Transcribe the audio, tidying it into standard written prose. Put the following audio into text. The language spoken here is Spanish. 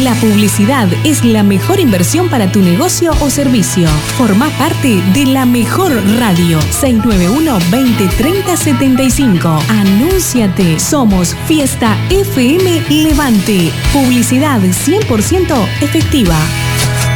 La publicidad es la mejor inversión para tu negocio o servicio. Forma parte de la mejor radio. 691-2030-75. Anúnciate. Somos Fiesta FM Levante. Publicidad 100% efectiva.